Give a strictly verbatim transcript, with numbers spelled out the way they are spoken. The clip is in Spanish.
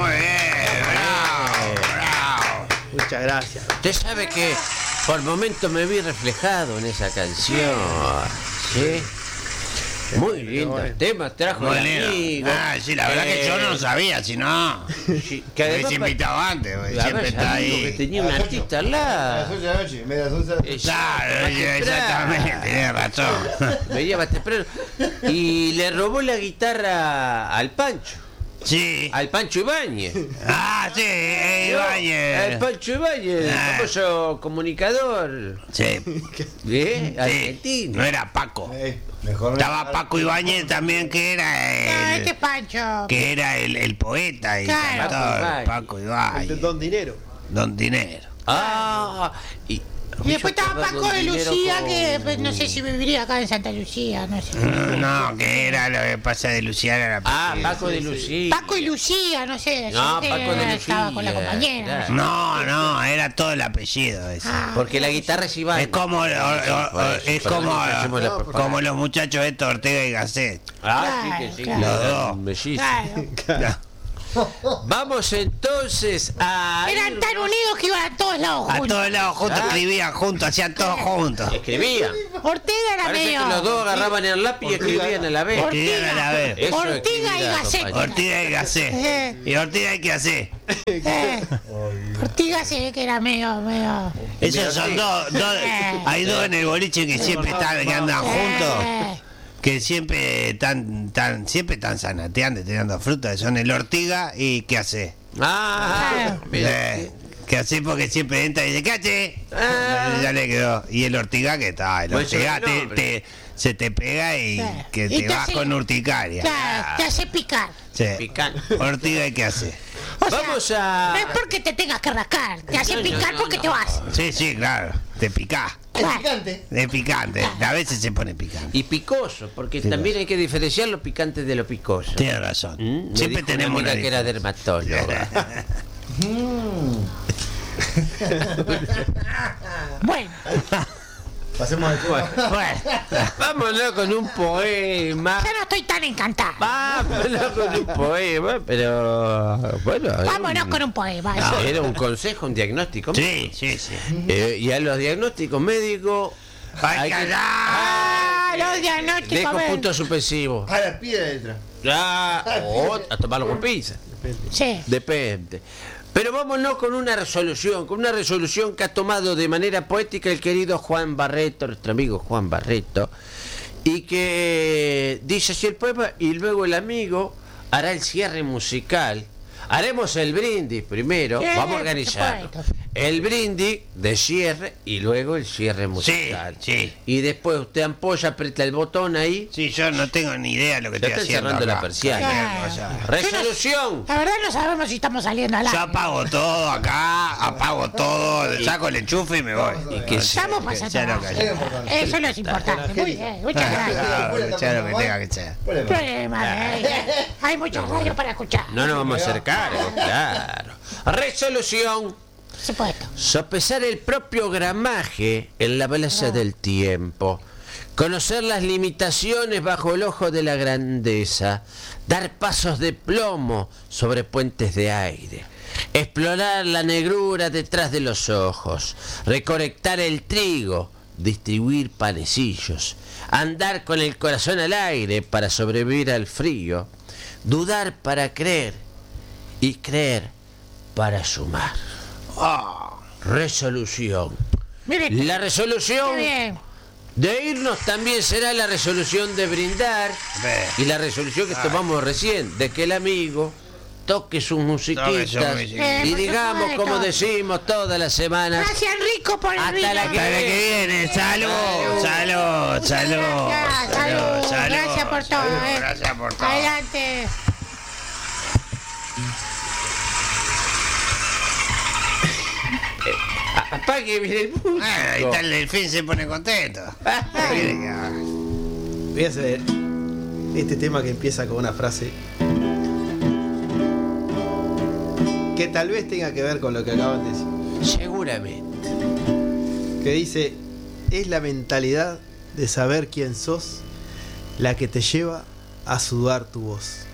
muy bien, bravo, bravo. Muchas gracias. Usted sabe que por momentos me vi reflejado en esa canción. ¿Sí? Muy lindo el tema, trajo Muy el lindo. amigo. Ah, sí, la verdad que yo no lo sabía, si no. Sí, que Me además hubiese invitado antes, güey, a siempre ver, está amigo, ahí. que tenía un artista al A las lado. ocho de la noche, media once. Claro, exactamente, tenés razón. Veía más temprano. Y le robó la guitarra al Pancho. Sí. Al Pancho Ibáñez. Ah, sí, eh, Ibáñez. Al Pancho Ibáñez, el Ah. famoso comunicador. Sí. ¿Eh? Sí. Argentino. No era Paco. Eh, mejor no. Estaba Paco Ibáñez también, que era Ah, el, este Pancho. que era el, el poeta y Claro. cantor, Paco Paco El Ibáñez. Don Dinero. Don Dinero. Ah, y, Y después estaba Paco de Lucía, que pues, no sé si viviría acá en Santa Lucía, no sé. No, que era lo que pasa de Luciana. Era Ah, apellido. Paco de Lucía. Paco y Lucía, no sé. No, yo que Paco de estaba con la Lucía, compañera. claro. No, no, era todo el apellido ese. Ah, Porque la guitarra es Iván. Es como, o- o- o- es como, Hacemos la propaganda. como los muchachos de Ortega y Gasset. Ah, sí que sí. Claro, claro. Los mellizos. Claro. Vamos entonces a. Eran tan unidos que iban a todos lados A juntos. todos lados juntos, Ah. escribían juntos, hacían todos juntos. Escribían. Ortega era Parece medio. que los dos agarraban el lápiz y escribían a la vez. Escribían a la vez. Eso es Ortiga y escribir a Gasset. compañía. Ortega y Gasset. Eh. ¿Y Ortega hay que hacer? Eh, Ortiga se ve que era medio, medio. Esos son dos, dos, hay dos en el boliche que siempre están, que andan juntos. Eh, Que siempre están, tan, siempre están sanateando, tirando frutas. Son el Ortiga y ¿qué hace? Ah, mira. Eh, ¿Qué hace? Porque siempre entra y dice, ¿qué hace? Ah. Ya le quedó. Y el Ortiga, ¿qué tal? El Pues Ortiga ese te, nombre. te- se te pega y Sí. que Y te te vas hace- con urticaria. claro, te hace picar. Sí. Picante. Ortiga, ¿y qué hace? O sea, Vamos a- no es porque te tengas que rascar, te hace No, no, picar no, porque no. te vas. Sí, sí, claro. Te picás. Claro. Picante. Es picante. A veces se pone picante. Y picoso, porque Sí, también hay que diferenciar lo picante de lo picoso. Tienes razón. ¿Mm? Me Siempre dijo tenemos una una amiga que era diferencia. dermatóloga. Bueno, Pasemos al tema. Bueno, Vámonos con un poema. ya no estoy tan encantada. Vámonos con un poema, pero bueno. era Vámonos un- con un poema. Ah, era un consejo, un diagnóstico. sí, sí, sí. Eh, y a los diagnósticos médicos Hay que dar. Ah, los diagnósticos. dejo ven. puntos suspensivos. A la pie de letra. Ya, o a tomarlo con pinza. Sí. Depende. Pero vámonos con una resolución, con una resolución que ha tomado de manera poética el querido Juan Barreto, nuestro amigo Juan Barreto, y que dice así el poema, y luego el amigo hará el cierre musical. Haremos el brindis primero, Sí, vamos a por organizarlo. supuesto. El brindis de cierre y luego el cierre musical. sí. Y después usted ampolla, aprieta el botón ahí. Sí, yo no tengo ni idea de lo que Ya estoy está haciendo. cerrando la acá. persiana. Cualquier cosa. Resolución. La verdad no sabemos si estamos saliendo al Yo aire. apago todo acá, apago todo, saco el enchufe y me voy. Y que Estamos Ya pasando. lo que Es importante. Eso no es importante. Muy bien, muchas gracias. Ah, ya lo que tenga que ser. Problema. Problema, eh. Hay muchos radios para escuchar. No nos vamos a hacer cargo, claro. Resolución. Por supuesto. Sopesar el propio gramaje en la balanza del tiempo. Conocer las limitaciones bajo el ojo de la grandeza. Dar pasos de plomo sobre puentes de aire. Explorar la negrura detrás de los ojos. Recolectar el trigo. Distribuir panecillos. Andar con el corazón al aire para sobrevivir al frío. Dudar para creer. Y creer para sumar. Resolución. Miren, La resolución qué bien. de irnos también será la resolución de brindar Ve. y la resolución que tomamos recién, de que el amigo toque sus musiquitas sus musiquitas. y por digamos supuesto. como decimos todas las semanas. Gracias, Enrico, por el Hasta vino. la que- Hasta la que viene, salud, salud, salud, Gracias, salud. Gracias por todo, salud, eh. Gracias por todo. Adelante. Apague bien el músico. Ah, ahí está el delfín, se pone contento. Voy a hacer este tema que empieza con una frase que tal vez tenga que ver con lo que acaban de decir. Seguramente. Que dice, es la mentalidad de saber quién sos la que te lleva a sudar tu voz.